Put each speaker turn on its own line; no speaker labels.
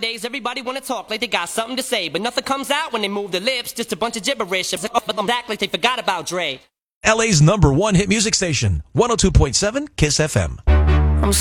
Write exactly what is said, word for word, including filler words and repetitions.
Nowadays, everybody wanna talk like they got something to say, but nothing comes out when they move their lips, just a bunch of gibberish. Act like they forgot about Dre.
L A's number one hit music station, one oh two point seven KISS F M.